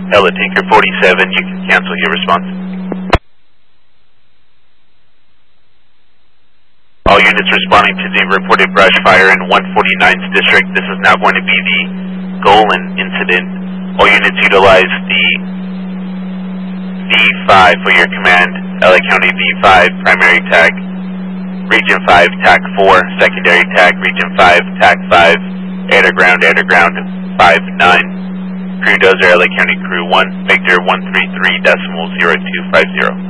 LA Tinker 47, you can cancel your response. All units responding to the reported brush fire in 149th District. This is now going to be the Golan incident. All units utilize the V5 for your command. LA County V5, primary TAC. Region 5, TAC 4, secondary TAC. Region 5, TAC 5. Air to ground, 5-9. Crew dozer, LA County Crew 1, Victor 133.0250.